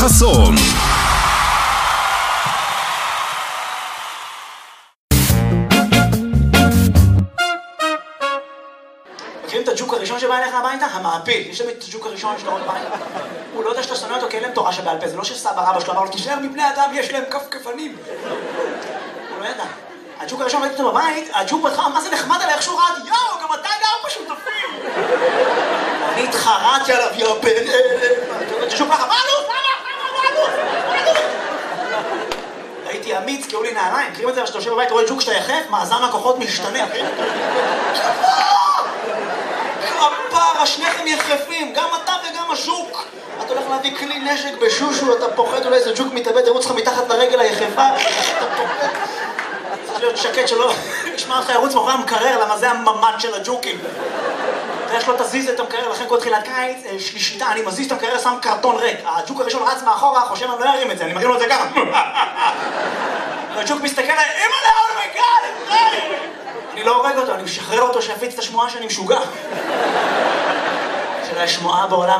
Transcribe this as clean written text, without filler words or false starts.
חסון. מכירים את הג'וק הראשון שבא אליך הביתה? המעפיל. יש שם את הג'וק הראשון שלו בבית. הוא לא יודע שאתה שונא אותו כי אין להם תורה שבעל פה. זה לא שסבא רבא שלו אמר לו, תישאר מבני אדם, יש להם כפכפנים. הוא לא ידע. הג'וק הראשון ראיתי אותו בבית, הג'וק בהתחלה, מה זה נחמד עליי, איך שהוא ראה, יאו, גם אתה גר בשותפים. אני התחרטתי עליו, יא בן אלה. הג'וק ככה, מה אלוף? הייתי אמיץ, קראו לי נעליים. מכירים את זה, כשאתה יושב בבית, רואה ג'וק שאתה יחף, מאזן הכוחות משתנה. כפרה, שניכם יחפים, גם אתה וגם הז'וק. אתה הולך להביא כלי נשק בשושו, אתה פוחד, אולי איזה ג'וק מתאבד, ירוץ לך מתחת לרגל היחפה, אתה פוחד. צריך להיות שקט שלא ישמע לך ירוץ מאחורי המקרר, למה זה הממד של הג'וקים. ואיך לא תזיז את המקרר, לכן כל תחילת קיץ, שלישיתה, אני מזיז את המקרר, שם קרטון ריק. הג'וק הראשון רץ מאחורה, חושב אני לא ארים את זה, אני מרים לו את זה ככה. והג'וק מסתכל עליי, אימא'לה, אומייגאד, אני לא הורג אותו, אני משחרר אותו שיפיץ את השמועה שאני משוגע. של השמועה בעולם